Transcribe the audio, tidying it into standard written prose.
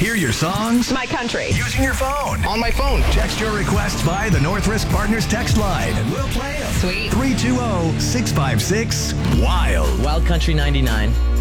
Hear your songs My country. using your phone. On my phone. Text your requests by the North Risk Partners text line, and we'll play them. Sweet. 320-656-WILD. Wild Country 99.